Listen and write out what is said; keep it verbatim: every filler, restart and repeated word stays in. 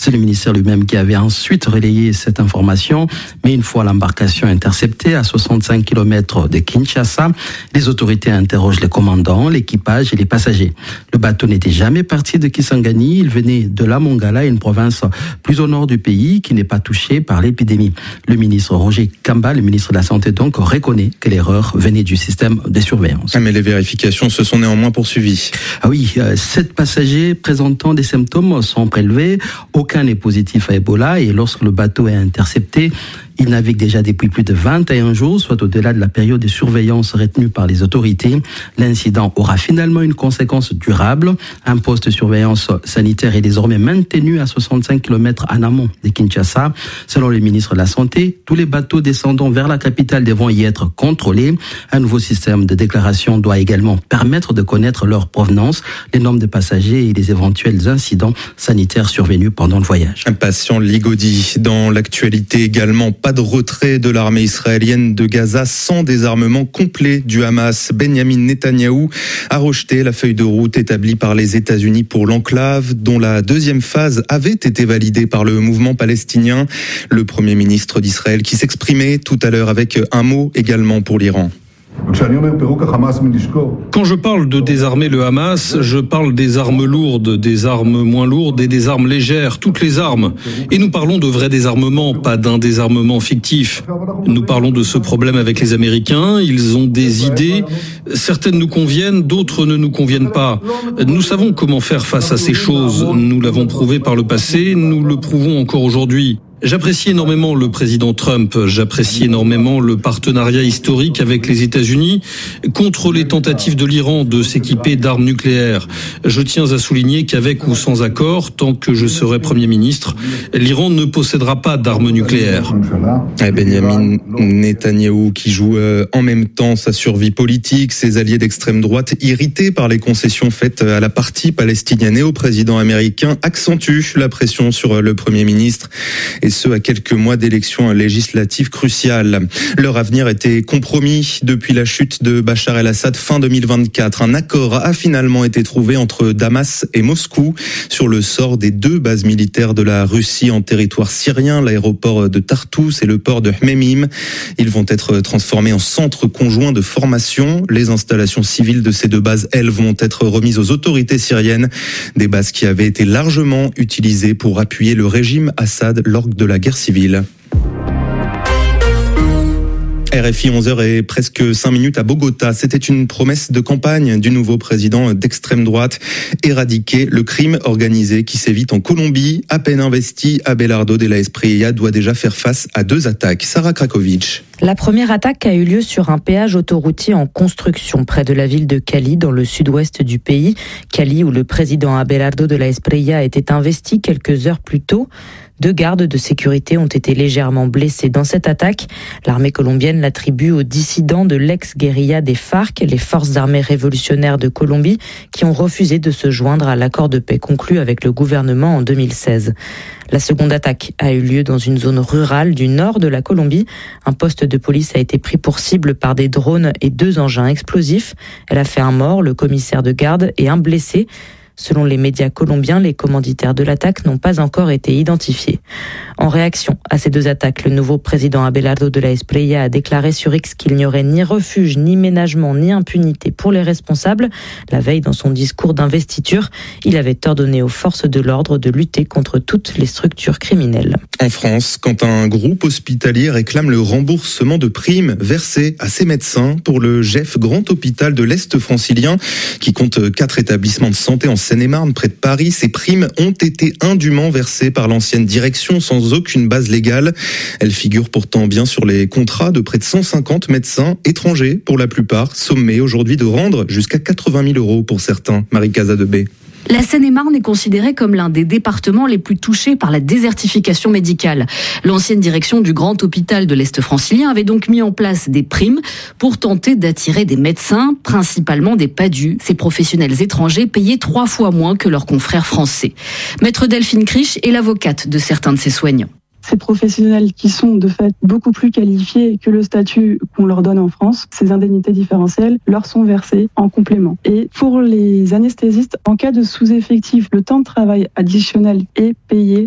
C'est le ministère lui-même qui avait ensuite relayé cette information, mais une fois l'embarcation interceptée à soixante-cinq kilomètres de Kinshasa, les autorités interrogent les commandants, l'équipage et les passagers. Le bateau n'était jamais parti de Kisangani, il venait de la Mongala, une province plus au nord du pays qui n'est pas touchée par l'épidémie. Le ministre Roger Kamba, le ministre de la Santé donc, reconnaît que l'erreur venait du système de surveillance. Mais les vérifications se sont néanmoins poursuivies. Ah oui, euh, sept passagers présentant des symptômes sont prélevés, aucun n'est positif à Ebola et lorsque le bateau est intercepté, il navigue déjà depuis plus de vingt et un jours, soit au-delà de la période de surveillance retenue par les autorités. L'incident aura finalement une conséquence durable. Un poste de surveillance sanitaire est désormais maintenu à soixante-cinq kilomètres en amont de Kinshasa. Selon le ministre de la Santé, tous les bateaux descendant vers la capitale devront y être contrôlés. Un nouveau système de déclaration doit également permettre de connaître leur provenance, les nombres de passagers et les éventuels incidents sanitaires survenus pendant le voyage. Un patient Ligodi. Dans l'actualité également, pas de retrait de l'armée israélienne de Gaza sans désarmement complet du Hamas. Benjamin Netanyahou a rejeté la feuille de route établie par les États-Unis pour l'enclave, dont la deuxième phase avait été validée par le mouvement palestinien. Le Premier ministre d'Israël qui s'exprimait tout à l'heure avec un mot également pour l'Iran. Quand je parle de désarmer le Hamas, je parle des armes lourdes, des armes moins lourdes et des armes légères, toutes les armes. Et nous parlons de vrai désarmement, pas d'un désarmement fictif. Nous parlons de ce problème avec les Américains, ils ont des idées, certaines nous conviennent, d'autres ne nous conviennent pas. Nous savons comment faire face à ces choses, nous l'avons prouvé par le passé, nous le prouvons encore aujourd'hui. J'apprécie énormément le président Trump, j'apprécie énormément le partenariat historique avec les États-Unis contre les tentatives de l'Iran de s'équiper d'armes nucléaires. Je tiens à souligner qu'avec ou sans accord, tant que je serai Premier ministre, l'Iran ne possédera pas d'armes nucléaires. Benjamin Netanyahou qui joue en même temps sa survie politique, ses alliés d'extrême droite irrités par les concessions faites à la partie palestinienne et au président américain accentuent la pression sur le Premier ministre. Et ce, à quelques mois d'élections législatives cruciales. Leur avenir était compromis depuis la chute de Bachar el-Assad fin deux mille vingt-quatre. Un accord a finalement été trouvé entre Damas et Moscou sur le sort des deux bases militaires de la Russie en territoire syrien, l'aéroport de Tartous et le port de Hmeimim. Ils vont être transformés en centres conjoints de formation. Les installations civiles de ces deux bases, elles, vont être remises aux autorités syriennes. Des bases qui avaient été largement utilisées pour appuyer le régime Assad lors de la guerre civile. R F I onze heures et presque cinq minutes à Bogota. C'était une promesse de campagne du nouveau président d'extrême droite. Éradiquer le crime organisé qui sévit en Colombie. À peine investi, Abelardo de la Espriella doit déjà faire face à deux attaques. Sarah Krakovic. La première attaque a eu lieu sur un péage autoroutier en construction près de la ville de Cali, dans le sud-ouest du pays. Cali, où le président Abelardo de la Espriella était investi quelques heures plus tôt. Deux gardes de sécurité ont été légèrement blessés dans cette attaque. L'armée colombienne l'attribue aux dissidents de l'ex-guérilla des FARC, les forces armées révolutionnaires de Colombie, qui ont refusé de se joindre à l'accord de paix conclu avec le gouvernement en deux mille seize. La seconde attaque a eu lieu dans une zone rurale du nord de la Colombie. Un poste de police a été pris pour cible par des drones et deux engins explosifs. Elle a fait un mort, le commissaire de garde, et un blessé. Selon les médias colombiens, les commanditaires de l'attaque n'ont pas encore été identifiés. En réaction à ces deux attaques, le nouveau président Abelardo de la Espriella a déclaré sur X qu'il n'y aurait ni refuge, ni ménagement, ni impunité pour les responsables. La veille, dans son discours d'investiture, il avait ordonné aux forces de l'ordre de lutter contre toutes les structures criminelles. En France, quand un groupe hospitalier réclame le remboursement de primes versées à ses médecins pour le G E F Grand Hôpital de l'Est francilien, qui compte quatre établissements de santé en Seine-et-Marne, près de Paris, ces primes ont été indûment versées par l'ancienne direction sans aucune base légale. Elles figurent pourtant bien sur les contrats de près de cent cinquante médecins étrangers, pour la plupart, sommés aujourd'hui de rendre jusqu'à quatre-vingt mille euros pour certains. Marie Casadebé. La Seine-et-Marne est considérée comme l'un des départements les plus touchés par la désertification médicale. L'ancienne direction du Grand Hôpital de l'Est francilien avait donc mis en place des primes pour tenter d'attirer des médecins, principalement des PADU, ces professionnels étrangers payés trois fois moins que leurs confrères français. Maître Delphine Criche est l'avocate de certains de ces soignants. Ces professionnels qui sont de fait beaucoup plus qualifiés que le statut qu'on leur donne en France, ces indemnités différentielles leur sont versées en complément. Et pour les anesthésistes, en cas de sous-effectif, le temps de travail additionnel est payé